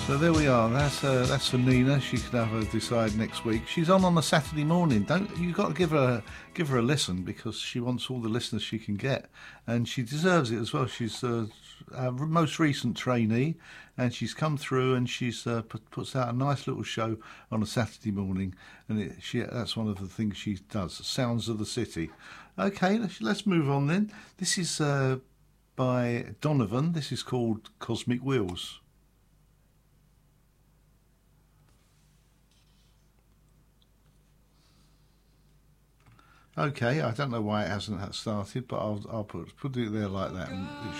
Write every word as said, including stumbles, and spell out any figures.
So there we are. That's uh, that's for Nina. She can have a decide next week. She's on on a Saturday morning. Don't you got to give her give her a listen because she wants all the listeners she can get, and she deserves it as well. She's uh, our most recent trainee, and she's come through and she's uh, put, puts out a nice little show on a Saturday morning, and it, she that's one of the things she does. Sounds of the City. Okay, let's, let's move on then. This is uh, by Donovan. This is called Cosmic Wheels. Okay, I don't know why it hasn't started, but I'll I'll put put it there like that. And